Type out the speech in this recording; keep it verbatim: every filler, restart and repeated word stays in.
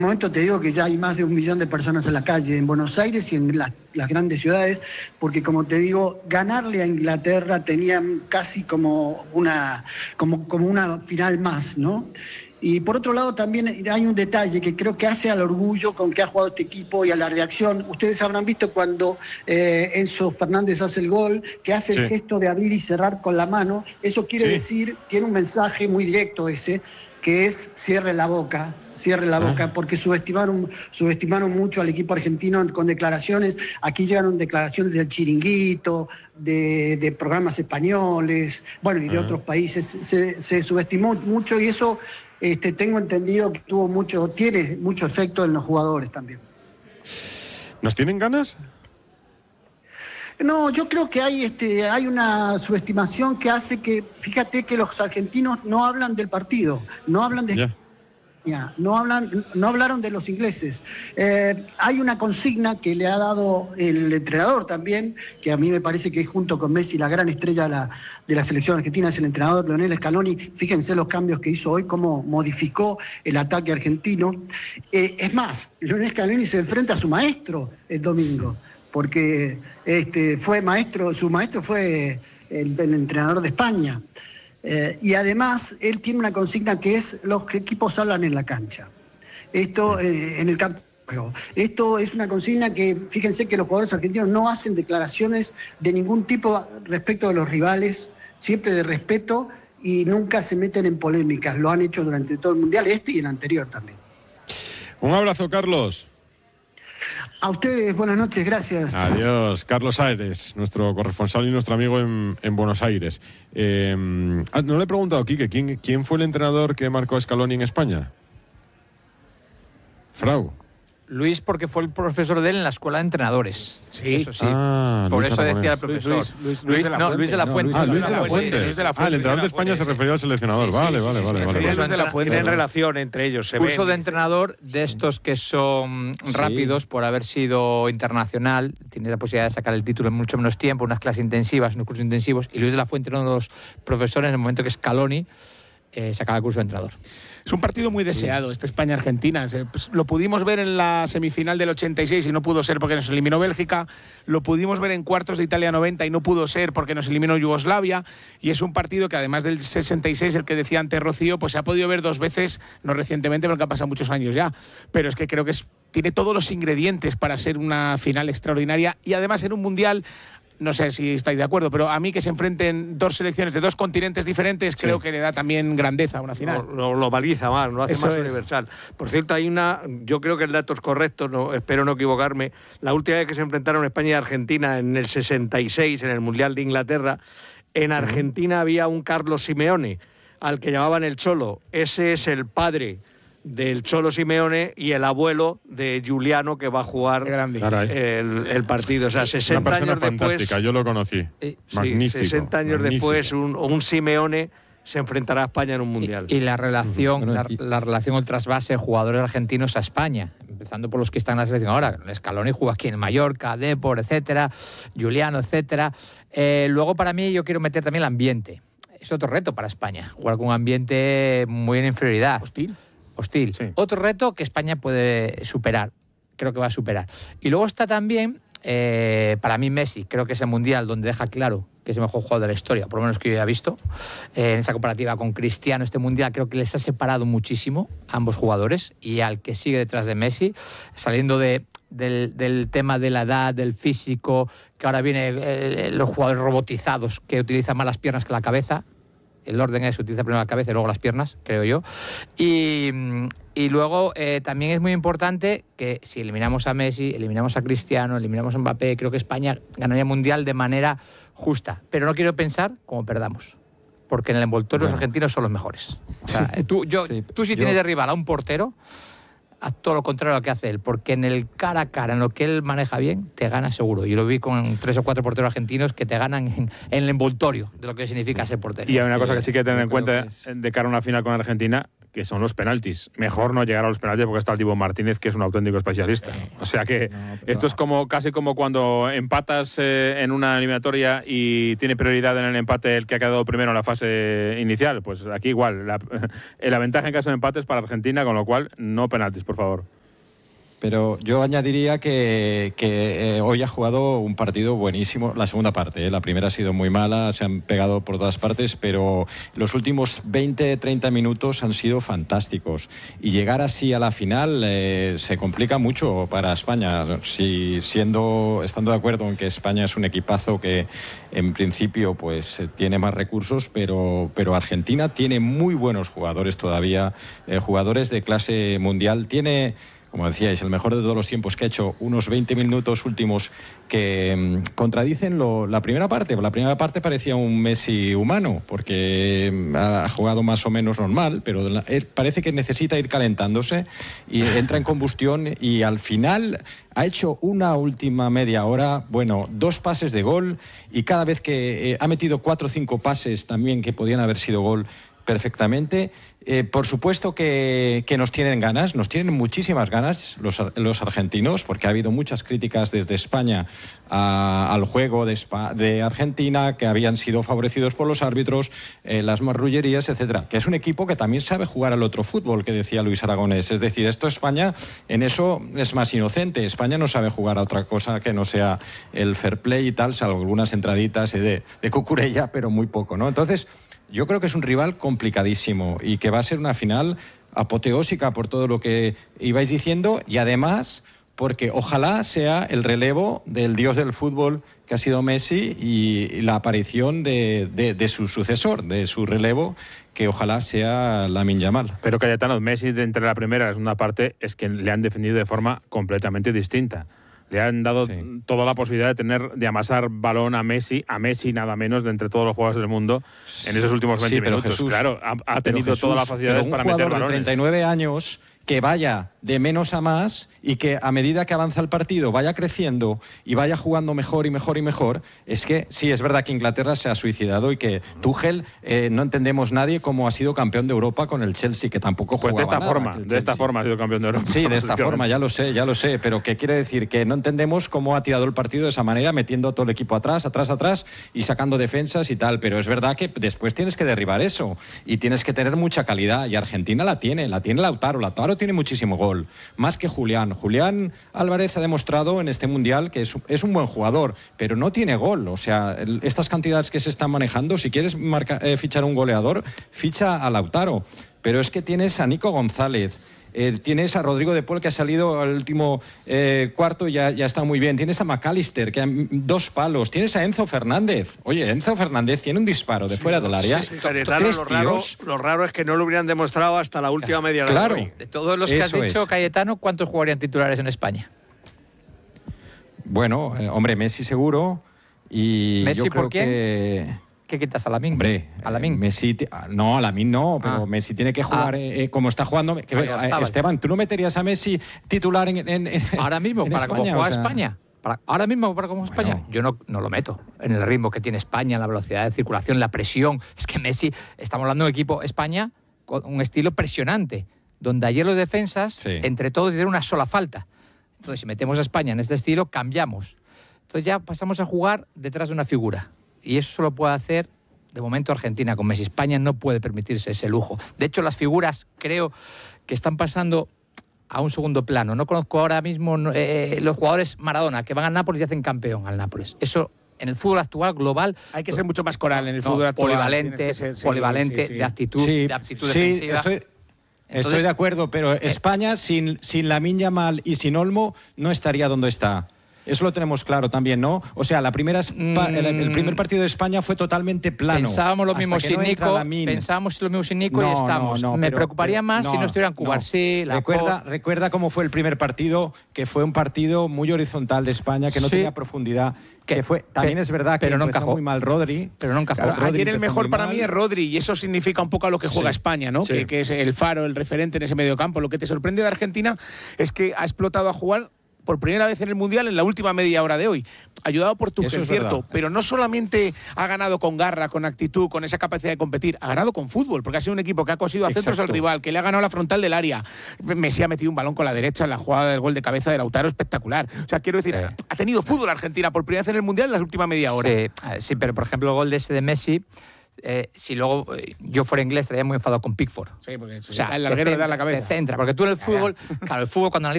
momento te digo que ya hay más de un millón de personas en la calle, en Buenos Aires y en la, las grandes ciudades, porque como te digo, ganarle a Inglaterra tenía casi como una, como, como una final más, ¿no? Y por otro lado también hay un detalle que creo que hace al orgullo con que ha jugado este equipo y a la reacción. Ustedes habrán visto cuando eh, Enzo Fernández hace el gol, que hace sí. el gesto de abrir y cerrar con la mano. Eso quiere sí. decir, tiene un mensaje muy directo ese, que es cierre la boca, cierre la boca, ah. porque subestimaron, subestimaron mucho al equipo argentino con declaraciones. Aquí llegaron declaraciones del Chiringuito, de, de programas españoles, bueno, y de ah. otros países. Se, se subestimó mucho y eso este, tengo entendido que tuvo mucho, tiene mucho efecto en los jugadores también. ¿Nos tienen ganas? No, yo creo que hay, este, hay una subestimación que hace que, fíjate que los argentinos no hablan del partido, no hablan de... Yeah. No, hablan, no hablaron de los ingleses. Eh, hay una consigna que le ha dado el entrenador también, que a mí me parece que es junto con Messi la gran estrella de la, de la selección argentina, es el entrenador Lionel Scaloni. Fíjense los cambios que hizo hoy, cómo modificó el ataque argentino. Eh, es más, Lionel Scaloni se enfrenta a su maestro el domingo, porque este, fue maestro, su maestro fue el, el entrenador de España. Eh, y además, él tiene una consigna que es: los equipos hablan en la cancha. Esto, eh, en el campo. Esto es una consigna que, fíjense que los jugadores argentinos no hacen declaraciones de ningún tipo respecto de los rivales, siempre de respeto, y nunca se meten en polémicas. Lo han hecho durante todo el Mundial, este y el anterior también. Un abrazo, Carlos. A ustedes, buenas noches, gracias. Adiós. Carlos Aires, nuestro corresponsal y nuestro amigo en, en Buenos Aires. Eh, no le he preguntado, Quique, ¿quién, ¿quién fue el entrenador que marcó a Scaloni en España? Frau. Luis, porque fue el profesor de él en la escuela de entrenadores. Sí, eso sí. Ah, Por Luis eso Aragonés. decía el profesor. Luis, Luis, Luis, Luis, de la no, Fuente, Luis de la no, Fuente. Ah, Luis de la Fuente. Fuente. Luis de la Fuente. Ah, el entrenador de España se refería al seleccionador. Sí, sí, vale, sí, vale, sí, vale, sí, vale, sí, vale. sí, Luis de la Fuente. Tienen relación entre ellos. Se Curso ven. de entrenador de estos que son Sí. rápidos por haber sido internacional. Tiene la posibilidad de sacar el título en mucho menos tiempo, unas clases intensivas, unos cursos intensivos. Y Luis de la Fuente era uno de los profesores en el momento que Scaloni eh, sacaba el curso de entrenador. Es un partido muy deseado, este España-Argentina. Pues, lo pudimos ver en la semifinal del ochenta y seis y no pudo ser porque nos eliminó Bélgica. Lo pudimos ver en cuartos de Italia noventa y no pudo ser porque nos eliminó Yugoslavia. Y es un partido que, además del sesenta y seis, el que decía antes Rocío, pues se ha podido ver dos veces, no recientemente porque han pasado muchos años ya. Pero es que creo que es, tiene todos los ingredientes para ser una final extraordinaria y además en un mundial. No sé si estáis de acuerdo, pero a mí que se enfrenten dos selecciones de dos continentes diferentes, sí. creo que le da también grandeza a una final. Lo, lo globaliza más, lo hace Eso más es. universal. Por cierto, hay una, yo creo que el dato es correcto, no, espero no equivocarme. La última vez que se enfrentaron España y Argentina en el sesenta y seis, en el Mundial de Inglaterra, en Argentina uh-huh. había un Carlos Simeone, al que llamaban el Cholo. Ese es el padre del Cholo Simeone y el abuelo de Giuliano, que va a jugar el, el partido. O sea, sesenta Una persona años fantástica, después, yo lo conocí. Eh, magnífico. Sí, sesenta años magnífico. después, un, un Simeone se enfrentará a España en un mundial. Y, y la relación, Bueno, la, la relación o el trasvase de jugadores argentinos a España, empezando por los que están en la selección ahora. Scaloni jugó aquí en Mallorca, Depor, etcétera, Giuliano, etcétera. Eh, luego, para mí, yo quiero meter también el ambiente. Es otro reto para España, jugar con un ambiente muy en inferioridad. Hostil. Hostil. Sí. Otro reto que España puede superar, creo que va a superar. Y luego está también, eh, para mí, Messi, creo que es el Mundial donde deja claro que es el mejor jugador de la historia, por lo menos que yo haya visto. Eh, en esa comparativa con Cristiano, este Mundial creo que les ha separado muchísimo a ambos jugadores, y al que sigue detrás de Messi, saliendo de, del, del tema de la edad, del físico, que ahora vienen eh, los jugadores robotizados que utilizan más las piernas que la cabeza. El orden es utiliza primero la cabeza y luego las piernas, creo yo. Y, y luego eh, también es muy importante que si eliminamos a Messi, eliminamos a Cristiano, eliminamos a Mbappé, creo que España ganaría el Mundial de manera justa. Pero no quiero pensar como perdamos, porque en el envoltorio bueno. los argentinos son los mejores. O sea, sí. tú, yo, sí. tú si tienes yo... de rival a un portero, haz todo lo contrario a lo que hace él, porque en el cara a cara, en lo que él maneja bien, te gana seguro. Yo lo vi con tres o cuatro porteros argentinos que te ganan en, en el envoltorio de lo que significa ser portero. Y hay una cosa que sí que tener en cuenta es... de cara a una final con Argentina, que son los penaltis. Mejor no llegar a los penaltis porque está el Dibu Martínez, que es un auténtico especialista. O sea que no, esto es como casi como cuando empatas eh, en una eliminatoria y tiene prioridad en el empate el que ha quedado primero en la fase inicial. Pues aquí igual, la, la ventaja en caso de empate es para Argentina, con lo cual no penaltis, por favor. Pero yo añadiría que, que eh, hoy ha jugado un partido buenísimo, la segunda parte, ¿eh? La primera ha sido muy mala, se han pegado por todas partes, pero los últimos veinte, treinta minutos han sido fantásticos. Y llegar así a la final eh, se complica mucho para España. Si siendo, estando de acuerdo en que España es un equipazo que en principio pues tiene más recursos, pero, pero Argentina tiene muy buenos jugadores todavía, eh, jugadores de clase mundial, tiene... Como decíais, el mejor de todos los tiempos, que ha hecho unos veinte minutos últimos que mmm, contradicen lo, la primera parte. La primera parte parecía un Messi humano, porque mmm, ha jugado más o menos normal, pero la, él parece que necesita ir calentándose y entra en combustión, y al final ha hecho una última media hora, bueno, dos pases de gol, y cada vez que eh, ha metido cuatro o cinco pases también que podían haber sido gol perfectamente. Eh, por supuesto que, que nos tienen ganas, nos tienen muchísimas ganas los, los argentinos, porque ha habido muchas críticas desde España a, al juego de, Spa, de Argentina, que habían sido favorecidos por los árbitros, eh, las marrullerías, etcétera. Que es un equipo que también sabe jugar al otro fútbol, que decía Luis Aragonés. Es decir, esto España en eso es más inocente. España no sabe jugar a otra cosa que no sea el fair play y tal, salvo algunas entraditas de, de Cucurella, pero muy poco, ¿no? Entonces, yo creo que es un rival complicadísimo y que va a ser una final apoteósica por todo lo que ibais diciendo, y además porque ojalá sea el relevo del dios del fútbol que ha sido Messi y la aparición de, de, de su sucesor, de su relevo, que ojalá sea Lamine Yamal. Pero Cayetano, Messi de entre la primera y la segunda parte es que le han defendido de forma completamente distinta. Le han dado sí. toda la posibilidad de tener, de amasar balón a Messi, a Messi nada menos de entre todos los jugadores del mundo en esos últimos veinte sí, pero minutos. Jesús, claro, ha, ha tenido Jesús, todas las facilidades para meter balones. Un jugador de treinta y nueve años que vaya de menos a más y que a medida que avanza el partido vaya creciendo y vaya jugando mejor y mejor y mejor, es que sí, es verdad que Inglaterra se ha suicidado y que Tuchel, eh, no entendemos nadie cómo ha sido campeón de Europa con el Chelsea, que tampoco pues jugaba de esta nada, forma, de esta forma ha sido campeón de Europa. Sí, de esta forma, ya lo sé, ya lo sé, pero ¿qué quiere decir? Que no entendemos cómo ha tirado el partido de esa manera, metiendo a todo el equipo atrás, atrás, atrás y sacando defensas y tal, pero es verdad que después tienes que derribar eso y tienes que tener mucha calidad, y Argentina la tiene, la tiene Lautaro, Lautaro tiene muchísimo gol, más que Julián. Julián Álvarez ha demostrado en este Mundial que es, es un buen jugador, pero no tiene gol. O sea, el, estas cantidades que se están manejando, si quieres marca, eh, fichar un goleador, ficha a Lautaro. Pero es que tienes a Nico González, eh, tienes a Rodrigo de Paul, que ha salido al último eh, cuarto y ya, ya está muy bien. Tienes a McAllister, que ha dos palos. Tienes a Enzo Fernández. Oye, Enzo Fernández tiene un disparo de sí, fuera del área. Sí, sí, Cayetano, lo, raro, lo raro es que no lo hubieran demostrado hasta la última media hora. Claro. De todos los que has dicho, es. Cayetano, ¿cuántos jugarían titulares en España? Bueno, eh, hombre, Messi seguro. Y ¿Messi yo creo por quién? Que... ¿Qué quitas a Lamine? Hombre, a Lamine. Messi, no, a Lamine no, pero ah. Messi tiene que jugar ah. eh, como está jugando. Que, eh, Esteban, ¿tú no meterías a Messi titular en, en, en ahora mismo, en para España, cómo juega o sea... España? Para, ahora mismo, para cómo España, bueno. yo no, no lo meto en el ritmo que tiene España, en la velocidad de circulación, la presión. Es que Messi, estamos hablando de un equipo España con un estilo presionante, donde ayer los defensas, sí. entre todos, dieron una sola falta. Entonces, si metemos a España en este estilo, cambiamos. Entonces ya pasamos a jugar detrás de una figura. Y eso solo puede hacer, de momento, Argentina con Messi. España no puede permitirse ese lujo. De hecho, las figuras creo que están pasando a un segundo plano. No conozco ahora mismo eh, los jugadores Maradona que van al Nápoles y hacen campeón al Nápoles. Eso en el fútbol actual global hay que ser mucho más coral en el no, fútbol actual. Polivalente, ser, sí, polivalente, sí, sí. de actitud, sí, de aptitud sí, defensiva. Estoy... Entonces, estoy de acuerdo, pero España sin, sin Lamine Yamal y sin Olmo no estaría donde está. Eso lo tenemos claro también, ¿no? O sea, la primera mm, el, el primer partido de España fue totalmente plano. Pensábamos lo mismo sin no Nico, pensábamos lo mismo sin Nico no, y estamos. No, no, Me pero, preocuparía pero, más no, si no estuvieran Cubarsí, no. Recuerda, recuerda cómo fue el primer partido, que fue un partido muy horizontal de España, que no sí. tenía profundidad. Que, que fue, también pe, es verdad que pero no empezó encajó. muy mal Rodri. Pero no encajó. Claro, ayer el mejor para mí es Rodri, y eso significa un poco a lo que juega sí. España, ¿no? Sí. Que, que es el faro, el referente en ese mediocampo. Lo que te sorprende de Argentina es que ha explotado a jugar por primera vez en el Mundial en la última media hora de hoy. Ayudado por Tuchel, es cierto, verdad. pero no solamente ha ganado con garra, con actitud, con esa capacidad de competir, ha ganado con fútbol, porque ha sido un equipo que ha cosido a centros Exacto. al rival, que le ha ganado la frontal del área. Messi ha metido un balón con la derecha en la jugada del gol de cabeza de Lautaro espectacular. O sea, quiero decir, Sí. ha tenido fútbol Argentina por primera vez en el Mundial en la última media hora. Sí, sí, pero por ejemplo el gol de ese de Messi, eh, si luego eh, yo fuera inglés estaría muy enfadado con Pickford. Sí, porque O sea, el larguero te le da la centra, cabeza. te centra, porque tú en el fútbol, claro, el fútbol cuando analizas